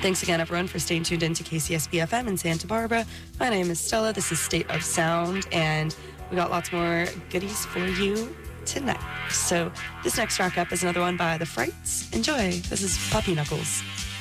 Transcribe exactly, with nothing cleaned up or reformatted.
Thanks again, everyone, for staying tuned in to K C S B F M in Santa Barbara. My name is Stella. This is State of Sound, and we got lots more goodies for you tonight. So this next track up is another one by The Frights. Enjoy. This is Puppy Knuckles.